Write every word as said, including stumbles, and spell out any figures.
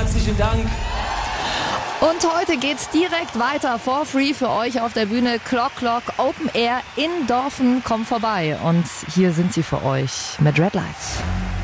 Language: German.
herzlichen Dank. Und heute geht's direkt weiter for free für euch auf der Bühne. Clock Clock Open Air in Dorfen. Kommt vorbei. Und hier sind sie für euch mit Red Lights.